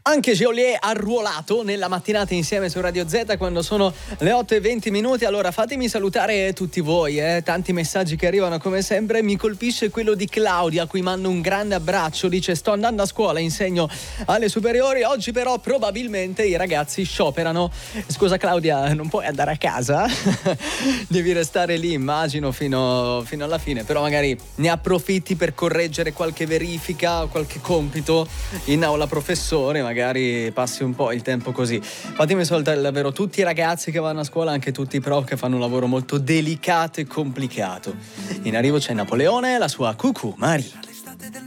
Anche Geolier arruolato nella mattinata insieme su Radio Z quando sono le 8:20. Allora fatemi salutare tutti voi, tanti messaggi che arrivano come sempre. Mi colpisce quello di Claudia, a cui mando un grande abbraccio. Dice: sto andando a scuola, insegno alle superiori, oggi però probabilmente i ragazzi scioperano. Scusa Claudia, non puoi andare a casa? Devi restare lì, immagino, fino alla fine, però magari ne approfitti per correggere qualche verifica, qualche compito in aula professore, magari passi un po' il tempo così. Fatemi salutare davvero tutti i ragazzi che vanno a scuola, anche tutti i prof che fanno un lavoro molto delicato e complicato. In arrivo c'è Napoleone e la sua Cucù Marie.